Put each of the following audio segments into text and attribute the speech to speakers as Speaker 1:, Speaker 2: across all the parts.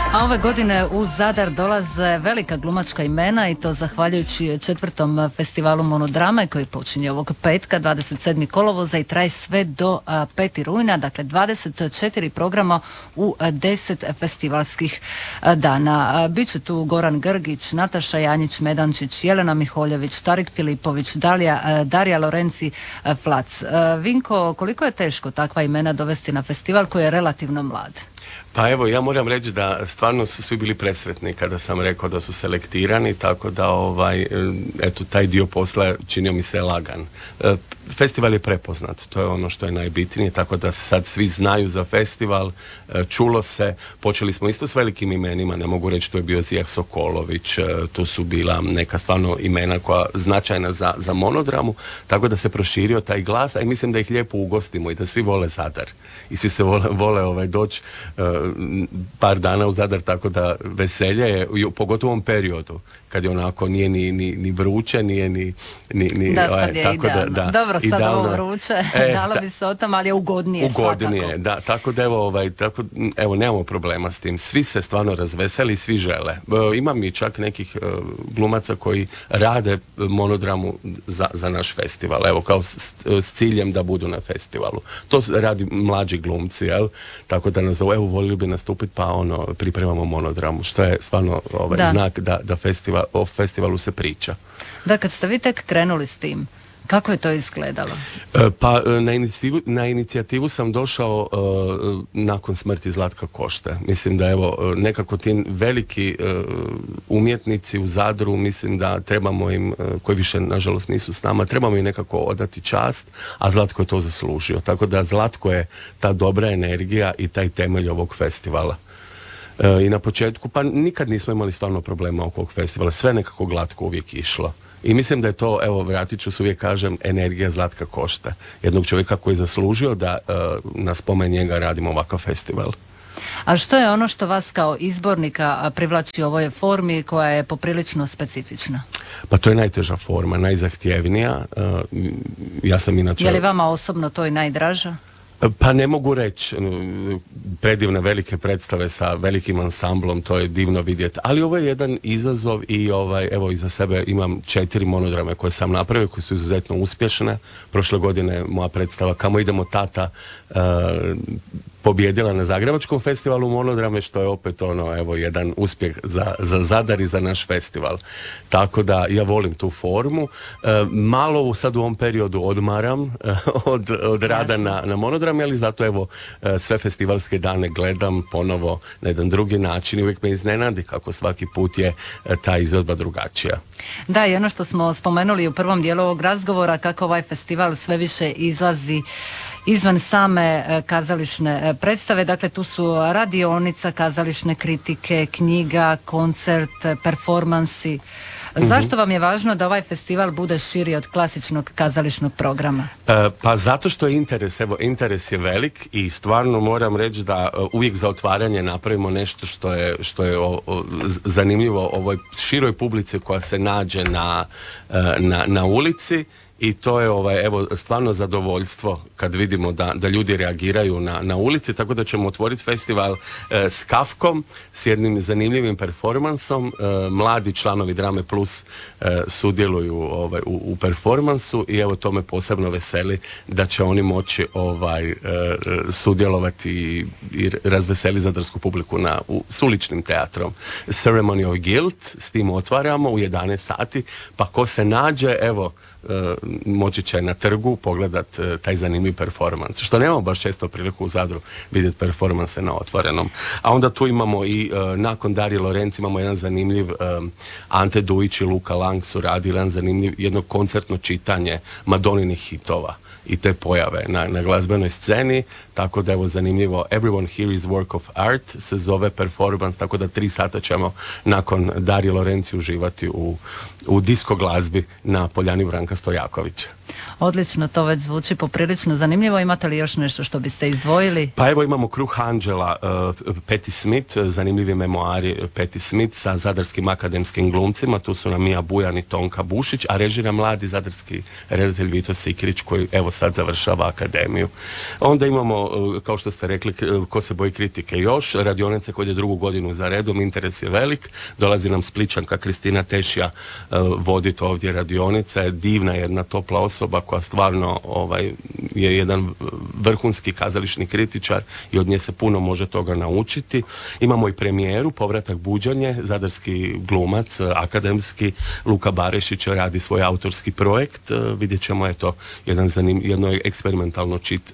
Speaker 1: A ove godine u Zadar dolaze velika glumačka imena i to zahvaljujući 4. festivalu Monodrame koji počinje ovog petka 27. kolovoza i traje sve do 5. rujna, dakle 24 programa u 10 festivalskih dana. Biće tu Goran Grgić, Nataša Janjić-Medančić, Jelena Miholjević, Tarik Filipović, Darija Lorenci Flac. Vinko, koliko je teško takva imena dovesti na festival koji je relativno mlad?
Speaker 2: Pa evo, ja moram reći da stvarno su svi bili presretni kada sam rekao da su selektirani, tako da eto, taj dio posla činio mi se lagan. Festival je prepoznat, to je ono što je najbitnije, tako da sad svi znaju za festival, čulo se, počeli smo isto s velikim imenima, ne mogu reći, tu je bio Zijah Sokolović, tu su bila neka stvarno imena koja značajna za Monodramu, tako da se proširio taj glas, a i mislim da ih lijepo ugostimo i da svi vole Zadar i svi se vole doći par dana u Zadar, tako da veselje je, pogotovo u ovom periodu, kad je onako nije ni vruće, nije ni
Speaker 1: da, sad je
Speaker 2: tako
Speaker 1: idealno.
Speaker 2: Da,
Speaker 1: dobro, sad
Speaker 2: idealno,
Speaker 1: ovo vruće, dalo bi se o tom, ali je ugodnije svakako.
Speaker 2: Da, tako da evo, nemamo problema s tim. Svi se stvarno razveseli, svi žele. Imam i čak nekih glumaca koji rade Monodramu za naš festival, evo, kao s ciljem da budu na festivalu. To radi mlađi glumci, jel? Tako da nas zovu, evo, volili bi nastupiti, pa pripremamo Monodramu, što je stvarno znak da o festivalu se priča.
Speaker 1: Da, kad ste vi tek krenuli s tim, kako je to izgledalo?
Speaker 2: Pa na inicijativu sam došao nakon smrti Zlatka Košte. Mislim da evo nekako ti veliki umjetnici u Zadru, mislim da trebamo im, koji više nažalost nisu s nama, trebamo im nekako odati čast, a Zlatko je to zaslužio. Tako da Zlatko je ta dobra energija i taj temelj ovog festivala. I na početku, pa nikad nismo imali stvarno problema oko ovog festivala, sve nekako glatko uvijek išlo. I mislim da je to, evo, vratit ću se, uvijek kažem, energija Zlatka Košte. Jednog čovjeka koji je zaslužio da na spomen njega radimo ovakav festival.
Speaker 1: A što je ono što vas kao izbornika privlači u ovoj formi koja je poprilično specifična?
Speaker 2: Pa to je najteža forma, najzahtjevnija. Ja sam inače...
Speaker 1: Je li vama osobno to i najdraža?
Speaker 2: Pa ne mogu reći, predivne velike predstave sa velikim ansamblom, to je divno vidjeti, ali ovo je jedan izazov i evo, iza sebe imam 4 monodrame koje sam napravio, koje su izuzetno uspješne. Prošle godine moja predstava Kamo idemo tata pobjedila na Zagrebačkom festivalu Monodrame, što je opet evo, jedan uspjeh za Zadar i za naš festival. Tako da ja volim tu formu. Malo sad u ovom periodu odmaram od rada na Monodrame, ali zato evo sve festivalske dane gledam ponovo na jedan drugi način i uvijek me iznenadi kako svaki put je ta izvedba drugačija.
Speaker 1: Da, i ono što smo spomenuli u prvom dijelu ovog razgovora, kako ovaj festival sve više izlazi izvan same kazališne predstave, dakle tu su radionica, kazališne kritike, knjiga, koncert, performansi. Zašto vam je važno da ovaj festival bude širi od klasičnog kazališnog programa?
Speaker 2: Pa zato što je interes je velik i stvarno moram reći da uvijek za otvaranje napravimo nešto što je zanimljivo ovoj široj publici koja se nađe na ulici. I to je evo stvarno zadovoljstvo kad vidimo da ljudi reagiraju na ulici, tako da ćemo otvoriti festival s Kafkom, s jednim zanimljivim performansom. Mladi članovi Drame Plus sudjeluju u performansu i evo to me posebno veseli da će oni moći sudjelovati i razveseli zadarsku publiku s uličnim teatrom. Ceremony of Guilt, s tim otvaramo u 11 sati, pa ko se nađe, evo, moći će na trgu pogledat taj zanimljiv performans, što nemamo baš često priliku u Zadru vidjeti performanse na otvorenom. A onda tu imamo i nakon Darije Lorenci imamo jedan zanimljiv Ante Dujić i Luka Lang su radili jedno koncertno čitanje Madoninih hitova i te pojave na glazbenoj sceni, tako da evo zanimljivo Everyone Here is Work of Art se zove performance, tako da 3 sata ćemo nakon Darije Lorenci uživati u disko glazbi na Poljani Branka Stojakovića.
Speaker 1: Odlično, to već zvuči poprilično zanimljivo. Imate li još nešto što biste izdvojili?
Speaker 2: Pa evo imamo Kruh anđela, Patti Smith, zanimljivi memoari Patti Smith sa zadarskim akademskim glumcima. Tu su nam Mija Bujan i Tonka Bušić, a režira mladi zadarski redatelj Vito Sikirić koji evo sad završava akademiju. Onda imamo, kao što ste rekli, Ko se boji kritike još, radionice koja je 2. godinu za redom, interes je velik. Dolazi nam Spličanka Kristina Tešija voditi ovdje radionice, je divna jedna topla osoba koja stvarno je jedan vrhunski kazališni kritičar i od nje se puno može toga naučiti. Imamo i premijeru, Povratak buđanje, zadarski glumac, akademski, Luka Barešić radi svoj autorski projekt. Vidjet ćemo jedno eksperimentalno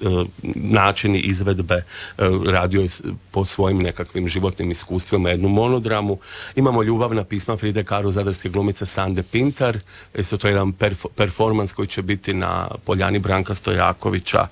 Speaker 2: načini izvedbe, radio je po svojim nekakvim životnim iskustvima jednu monodramu. Imamo Ljubavna pisma Fride Karu, zadarske glumice Sande Pintar. Isto to je jedan performans koji će biti na Poljani Branka Stojakovića.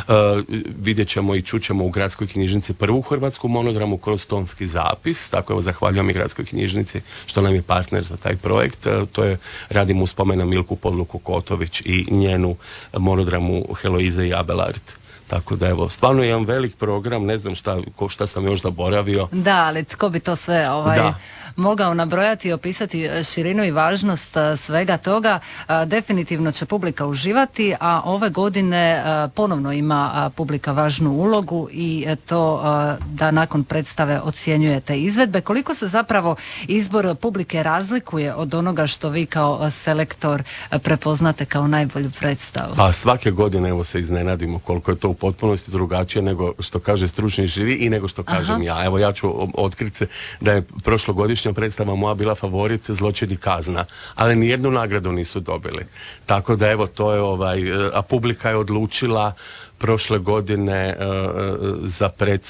Speaker 2: Vidjet ćemo i čućemo u Gradskoj knjižnici prvu hrvatsku monodramu kroz tonski zapis. Tako evo zahvaljujem i Gradskoj knjižnici što nam je partner za taj projekt. To je, radimo u spomena Milku Podluku Kotović i njenu monodramu Heloize i Abelard. Tako da evo, stvarno je jedan velik program, ne znam šta sam još zaboravio.
Speaker 1: Da, ali tko bi to sve mogao nabrojati i opisati širinu i važnost svega toga. Definitivno će publika uživati, a ove godine ponovno ima publika važnu ulogu i to da nakon predstave ocjenjujete izvedbe. Koliko se zapravo izbor publike razlikuje od onoga što vi kao selektor prepoznate kao najbolju predstavu?
Speaker 2: Pa svake godine evo se iznenadimo koliko je to u potpunosti drugačije nego što kaže stručni žiri i nego što kažem ja. Evo ja ću otkriti da je prošlogodišnja predstava moja bila favorit Zločin i kazna, ali nijednu nagradu nisu dobili. Tako da evo to je a publika je odlučila prošle godine za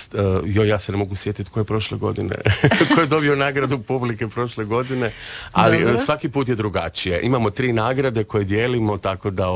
Speaker 2: ja se ne mogu sjetiti koje prošle godine ko je dobio nagradu publike prošle godine, ali
Speaker 1: Dobro.
Speaker 2: Svaki put je drugačije. Imamo 3 nagrade koje dijelimo, tako da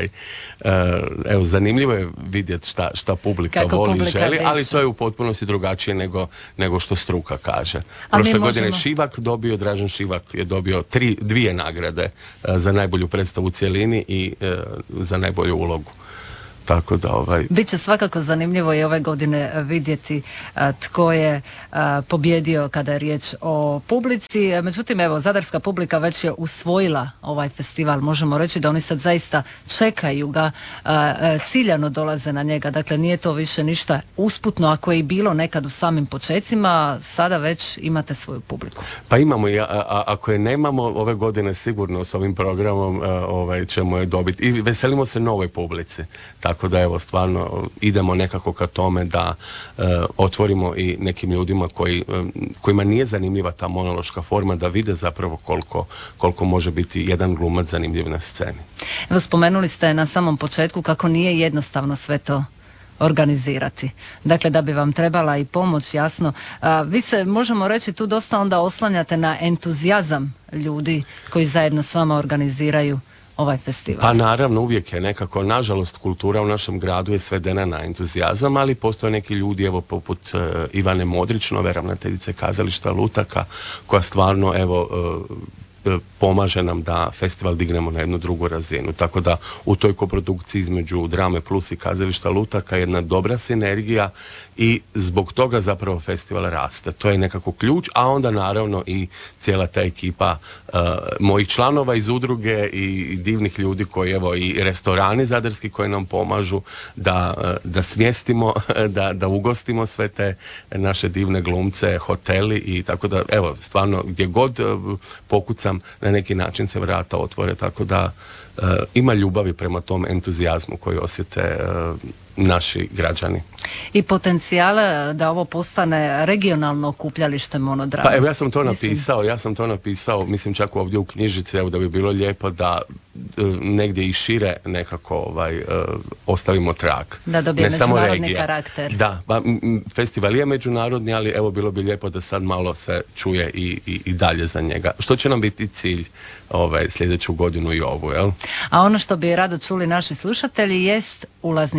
Speaker 2: evo zanimljivo je vidjeti šta publika voli i želi, ali to je u potpunosti drugačije nego što struka kaže. Prošle godine Šivak dobio, Dražen Šivak je dobio 2 nagrade za najbolju predstavu u cjelini i za najbolju ulogu. Tako da
Speaker 1: Biće svakako zanimljivo i ove godine vidjeti tko je pobjedio kada je riječ o publici. Međutim, evo, zadarska publika već je usvojila ovaj festival. Možemo reći da oni sad zaista čekaju ga, ciljano dolaze na njega. Dakle, nije to više ništa usputno, ako je i bilo nekad u samim počecima, sada već imate svoju publiku.
Speaker 2: Pa imamo, ako je nemamo, ove godine sigurno s ovim programom ćemo je dobiti. I veselimo se novoj publici. Tako da evo stvarno idemo nekako ka tome da otvorimo i nekim ljudima kojima nije zanimljiva ta monološka forma, da vide zapravo koliko može biti jedan glumac zanimljiv na sceni.
Speaker 1: Evo, spomenuli ste na samom početku kako nije jednostavno sve to organizirati. Dakle, da bi vam trebala i pomoć, jasno. Vi se, možemo reći, tu dosta onda oslanjate na entuzijazam ljudi koji zajedno s vama organiziraju ovaj festival.
Speaker 2: Pa naravno, uvijek je nekako, nažalost, kultura u našem gradu je svedena na entuzijazam, ali postoje neki ljudi, evo poput Ivane Modrić, nove ravnateljice kazališta Lutaka, koja stvarno, evo, pomaže nam da festival dignemo na jednu drugu razinu. Tako da u toj koprodukciji između Drame Plus i kazališta Lutaka je jedna dobra sinergija i zbog toga zapravo festival raste. To je nekako ključ, a onda naravno i cijela ta ekipa mojih članova iz udruge i divnih ljudi koji, evo, i restorani zadarski koji nam pomažu da smjestimo, da ugostimo sve te naše divne glumce, hoteli i tako da, evo, stvarno gdje god pokucam, na neki način se vrata otvore, tako da ima ljubavi prema tom entuzijazmu koji osjete naši građani.
Speaker 1: I potencijale da ovo postane regionalno okupljalište monodrame.
Speaker 2: Pa evo, ja sam to napisao, mislim čak ovdje u knjižici, evo, da bi bilo lijepo da negdje i šire nekako ostavimo trag. Da
Speaker 1: dobije međunarodni karakter.
Speaker 2: Da, festival je međunarodni, ali evo bilo bi lijepo da sad malo se čuje i dalje za njega. Što će nam biti cilj sljedeću godinu i ovu, jel?
Speaker 1: A ono što bi rado čuli naši slušatelji jest ulaznice. Evo,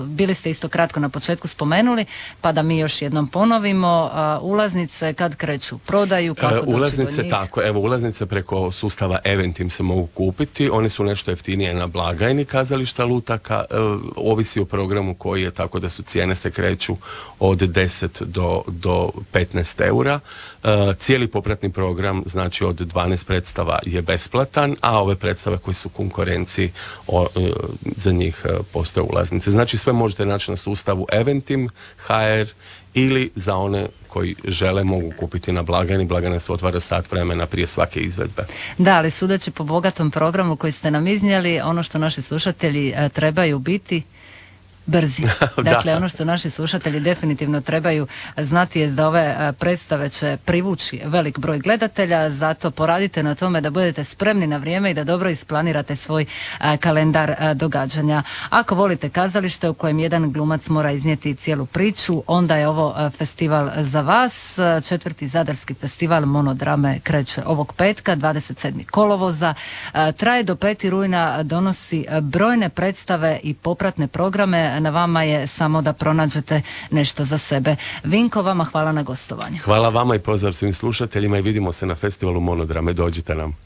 Speaker 1: bili ste isto kratko na početku spomenuli, pa da mi još jednom ponovimo. Ulaznice kad kreću prodaju, kako doći
Speaker 2: ulaznice,
Speaker 1: do njih?
Speaker 2: tako, evo, ulaznice preko sustava Eventim se mogu kupiti, one su nešto jeftinije na blagajni kazališta Lutaka, ovisi o programu koji je, tako da su cijene se kreću od 10 do 15 eura. Cijeli popratni program, znači od 12 predstava je besplatan, a ove predstave koji su konkurenciji, za njih postoje ulaznice. Znači sve možete naći na sustavu Eventim, HR, ili za one koji žele mogu kupiti na blagajni. Blagajna se otvara sat vremena prije svake izvedbe.
Speaker 1: Da, ali sudeći po bogatom programu koji ste nam iznijeli, ono što naši slušatelji trebaju biti brzi. Dakle, ono što naši slušatelji definitivno trebaju znati je da ove predstave će privući velik broj gledatelja, zato poradite na tome da budete spremni na vrijeme i da dobro isplanirate svoj kalendar događanja. Ako volite kazalište u kojem jedan glumac mora iznijeti cijelu priču, onda je ovo festival za vas. 4. Zadarski festival monodrame kreće ovog petka, 27. kolovoza. Traje do 5. rujna, donosi brojne predstave i popratne programe. Na vama je samo da pronađete nešto za sebe. Vinko, vama hvala na gostovanju.
Speaker 2: Hvala vama i pozdrav svim slušateljima i vidimo se na festivalu monodrame. Dođite nam.